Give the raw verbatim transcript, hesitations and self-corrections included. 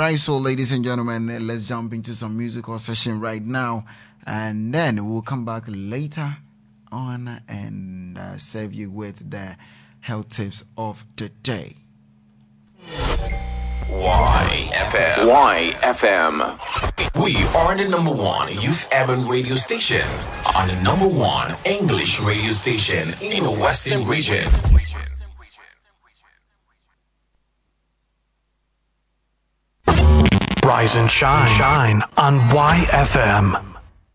right, so ladies and gentlemen, let's jump into some musical session right now, and then we'll come back later on and uh, serve you with the health tips of the day. Y F M. Y F M. We are the number one youth urban radio station and the number one English radio station in the Western region. Rise and shine, shine on Y F M.